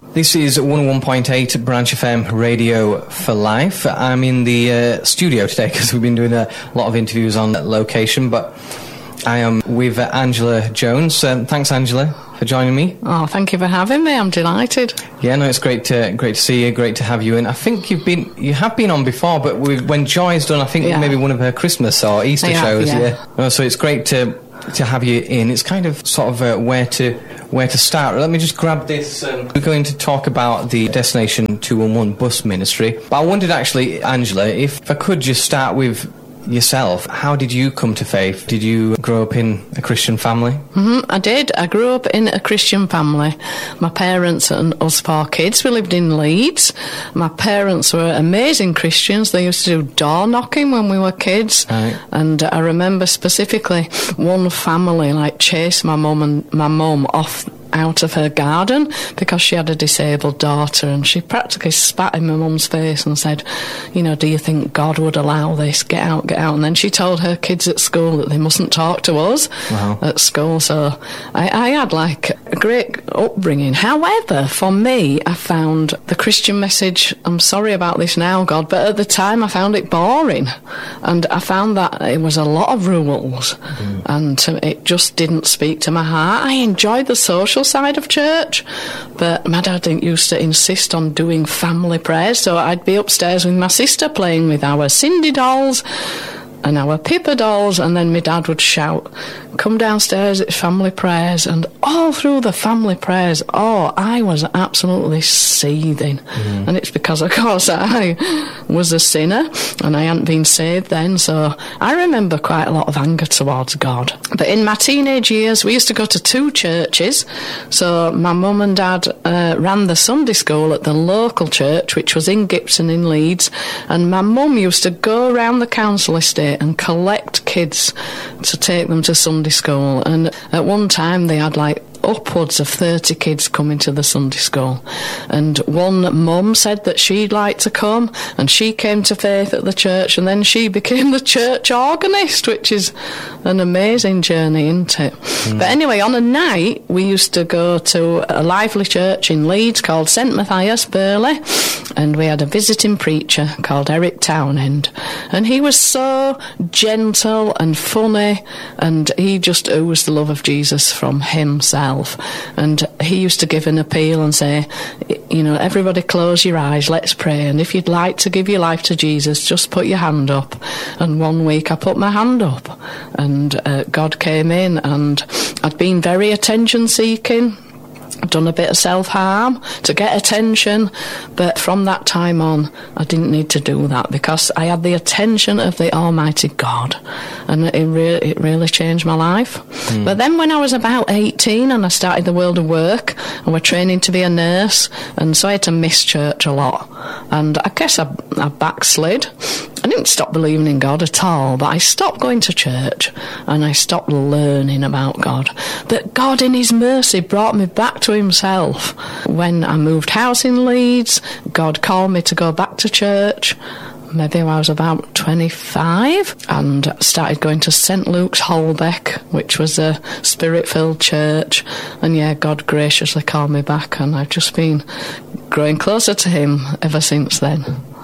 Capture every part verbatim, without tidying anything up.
This is one oh one point eight Branch F M Radio for Life. I'm in the uh, studio today because we've been doing a lot of interviews on location, but I am with uh, Angela Jones. Um, thanks, Angela, for joining me. Oh, thank you for having me. I'm delighted. Yeah, no, it's great to great to see you. Great to have you in. I think you've been you have been on before, but we've, when Joy's done, I think yeah. maybe one of her Christmas or Easter I shows. Have, yeah. yeah. No, so it's great to to have you in. It's kind of sort of uh, where to where to start. Let me just grab this. Um, we're going to talk about the Destination two one one bus ministry. But I wondered actually, Angela, if I could just start with yourself. How did you come to faith? Did you grow up in a Christian family? Mm-hmm, I did. I grew up in a Christian family. My parents and us four kids, we lived in Leeds. My parents were amazing Christians. They used to do door knocking when we were kids. Right. And I remember specifically one family like chased my mum and my mum off out of her garden because she had a disabled daughter, and she practically spat in my mum's face and said, you know, do you think God would allow this? Get out, get out. And then she told her kids at school that they mustn't talk to us wow. at school. So I, I had like a great upbringing. However, for me, I found the Christian message, I'm sorry about this now, God, but at the time I found it boring, and I found that it was a lot of rules mm. and it just didn't speak to my heart. I enjoyed the social side of church, but my dad used to insist on doing family prayers, so I'd be upstairs with my sister playing with our Cindy dolls and our Pippa dolls, and then my dad would shout, come downstairs, it's family prayers. And all through the family prayers, oh, I was absolutely seething. Mm. And it's because, of course, I was a sinner and I hadn't been saved then, so I remember quite a lot of anger towards God. But in my teenage years, we used to go to two churches. So my mum and dad uh, ran the Sunday school at the local church, which was in Gibson in Leeds, and my mum used to go around the council estate and collect kids to take them to Sunday school. And at one time they had like upwards of thirty kids coming to the Sunday school, and one mum said that she'd like to come, and she came to faith at the church, and then she became the church organist, which is an amazing journey, isn't it? Mm. But anyway, on a night we used to go to a lively church in Leeds called Saint Matthias Burley, and we had a visiting preacher called Eric Townend, and he was so gentle and funny, and he just oozed the love of Jesus from himself. And he used to give an appeal and say, you know, everybody close your eyes, let's pray, and if you'd like to give your life to Jesus, just put your hand up. And one week I put my hand up, and uh, God came in, and I'd been very attention seeking, done a bit of self-harm to get attention, but from that time on I didn't need to do that because I had the attention of the Almighty God, and it, re- it really changed my life. Mm. But then when I was about eighteen and I started the world of work and we're training to be a nurse, and so I had to miss church a lot, and I guess I, I backslid. I didn't stop believing in God at all, but I stopped going to church and I stopped learning about God. But God in his mercy brought me back to himself. When I moved house in Leeds, God called me to go back to church. Maybe I was about twenty-five, and started going to Saint Luke's Holbeck, which was a spirit-filled church. And yeah, God graciously called me back, and I've just been growing closer to him ever since then.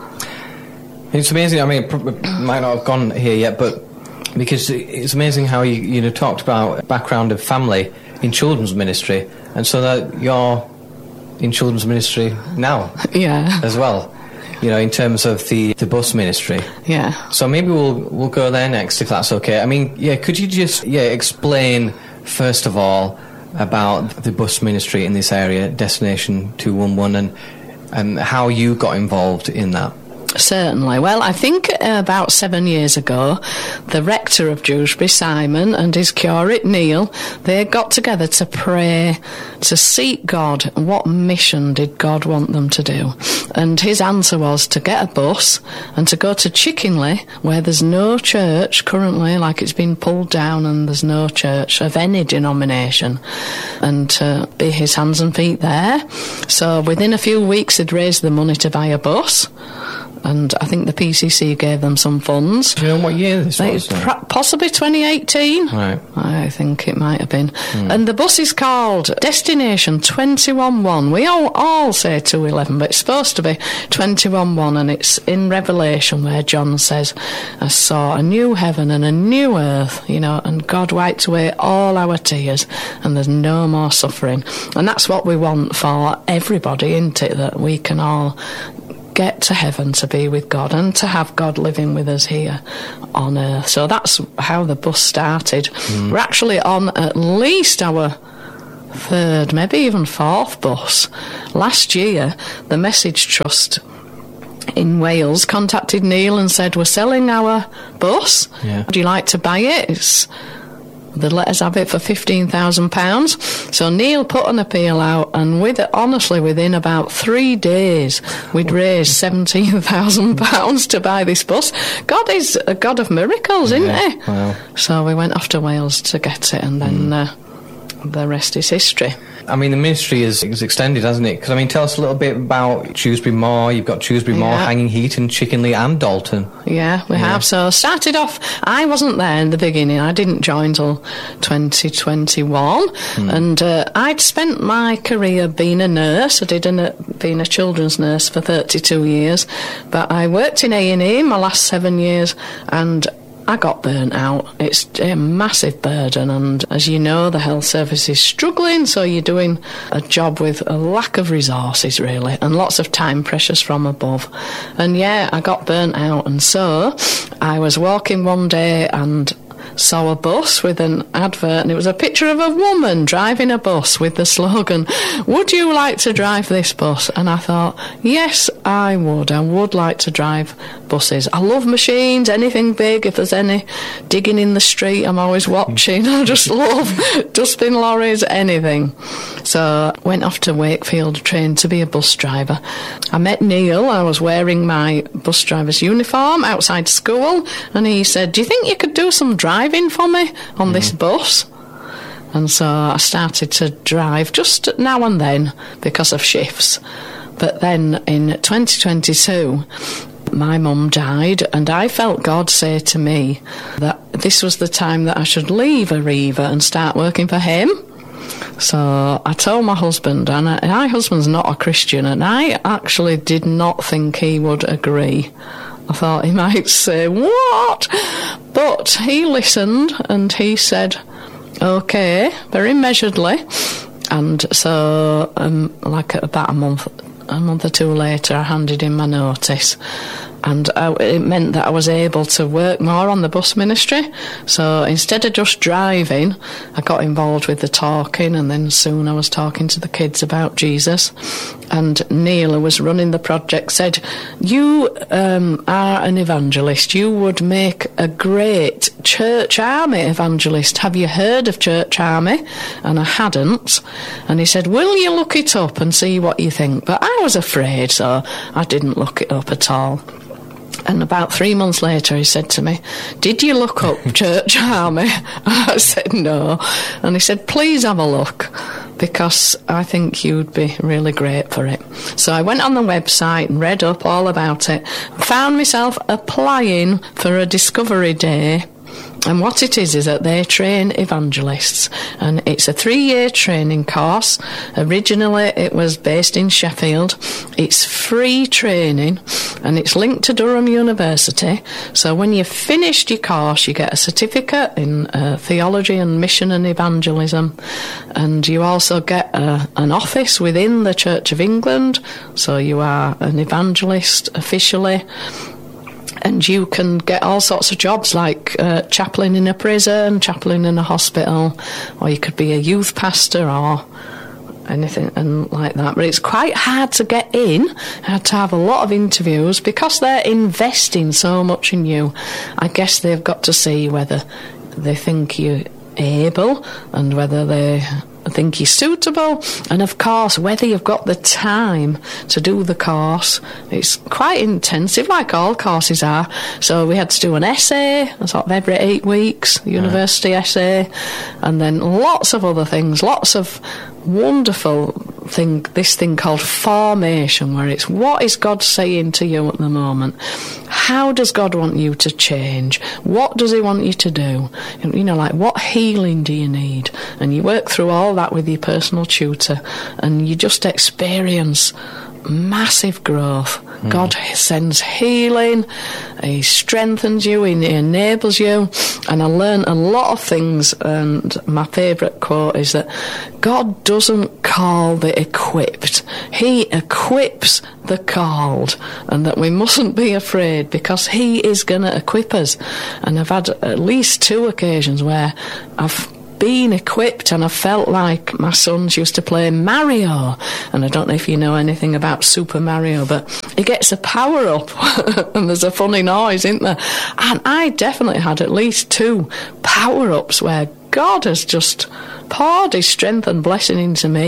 It's amazing. I mean, it might not have gone here yet, but because it's amazing how you you know talked about background of family in children's ministry, and so that you're in children's ministry now, yeah, as well. You know, in terms of the, the bus ministry. Yeah. So maybe we'll we'll go there next, if that's okay. I mean, yeah, could you just yeah explain first of all about the bus ministry in this area, Destination two one one, and and how you got involved in that? Certainly. Well, I think uh, about seven years ago, the rector of Dewsbury, Simon, and his curate, Neil, they got together to pray, to seek God. What mission did God want them to do? And his answer was to get a bus and to go to Chickenley, where there's no church currently, like it's been pulled down and there's no church of any denomination, and to be his hands and feet there. So within a few weeks, they'd raised the money to buy a bus. and I think the P C C gave them some funds. Do you know what year this was? Pr- possibly twenty eighteen. Right. I think it might have been. Mm. And the bus is called Destination twenty-one one. We all, all say two eleven, but it's supposed to be twenty-one one, and it's in Revelation where John says, I saw a new heaven and a new earth, you know, and God wiped away all our tears, and there's no more suffering. And that's what we want for everybody, isn't it? That we can all get to heaven to be with God and to have God living with us here on earth. So that's how the bus started. Mm. We're actually on at least our third, maybe even fourth bus. Last year, the Message Trust in Wales contacted Neil and said, we're selling our bus. Yeah. Would you like to buy it? It's They'd let us have it for fifteen thousand pounds. So Neil put an appeal out, and with it, honestly, within about three days, we'd raised seventeen thousand pounds to buy this bus. God is a God of miracles, isn't yeah. he? Wow. So we went off to Wales to get it, and then mm. uh, the rest is history. I mean, the ministry is, is extended, hasn't it? Because, I mean, tell us a little bit about Shrewsbury Moor. You've got Shrewsbury Moor, yeah. Hanging Heaton, Chickenley and Dalton. Yeah, we yeah. have. So started off, I wasn't there in the beginning. I didn't join till twenty twenty-one. Mm. And uh, I'd spent my career being a nurse. I did a, being a children's nurse for thirty-two years. But I worked in A and E my last seven years, and I got burnt out. It's a massive burden, and as you know, the health service is struggling, so you're doing a job with a lack of resources, really, and lots of time pressures from above. And yeah, I got burnt out, and so I was walking one day and saw a bus with an advert, and it was a picture of a woman driving a bus with the slogan, would you like to drive this bus? And I thought, yes, I would. I would like to drive buses. I love machines, anything big. If there's any digging in the street, I'm always watching. I just love dustbin lorries, anything. So I went off to Wakefield, trained to be a bus driver. I met Neil. I was wearing my bus driver's uniform outside school, and he said, do you think you could do some driving for me on mm. this bus? And so I started to drive just now and then because of shifts. But then in twenty twenty-two, my mum died, and I felt God say to me that this was the time that I should leave Arriva and start working for him. So I told my husband, and I, my husband's not a Christian, and I actually did not think he would agree. I thought he might say, what? But he listened, and he said, OK, very measuredly. And so, um, like about a month, a month or two later, I handed in my notice. And I, it meant that I was able to work more on the bus ministry. So instead of just driving, I got involved with the talking, and then soon I was talking to the kids about Jesus. And Neil, who was running the project, said, you um, are an evangelist. You would make a great Church Army evangelist. Have you heard of Church Army? And I hadn't. And he said, will you look it up and see what you think? But I was afraid, so I didn't look it up at all. And about three months later, he said to me, did you look up Church Army? I said, no. And he said, please have a look, because I think you'd be really great for it. So I went on the website and read up all about it, found myself applying for a Discovery Day. And what it is is that they train evangelists, and it's a three-year training course. Originally it was based in Sheffield. It's free training, and it's linked to Durham University. So when you've finished your course, you get a certificate in uh, theology and mission and evangelism, and you also get a, an office within the Church of England, so you are an evangelist officially. And you can get all sorts of jobs, like uh, chaplain in a prison, chaplain in a hospital, or you could be a youth pastor or anything and like that. But it's quite hard to get in. I had to have a lot of interviews because they're investing so much in you. I guess they've got to see whether they think you're able and whether they think you're suitable, and of course whether you've got the time to do the course. It's quite intensive, like all courses are. So we had to do an essay sort of every eight weeks, university right. essay, and then lots of other things, lots of wonderful thing, this thing called formation, where it's what is God saying to you at the moment? How does God want you to change? What does he want you to do? You know, like, what healing do you need? And you work through all that with your personal tutor, and you just experience massive growth. Mm. God sends healing, he strengthens you, he enables you. And I learned a lot of things, and my favourite quote is that God doesn't call the equipped, he equips the called, and that we mustn't be afraid because he is going to equip us. And I've had at least two occasions where I've been equipped and I felt like my sons used to play Mario, and I don't know if you know anything about Super Mario, but he gets a power up and there's a funny noise, isn't there? And I definitely had at least two power ups where God has just poured his strength and blessing into me.